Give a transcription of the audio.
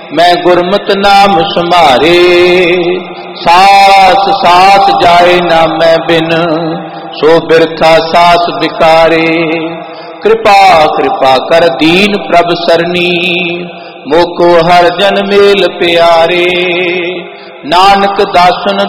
मैं गुरमत नाम समारे। सास सास जाए ना मैं बिन, सो बिरथा सास बिकारे। कृपा कृपा कर दीन प्रभ सरनी, मोको हर जन मेल प्यारे। नानक दासन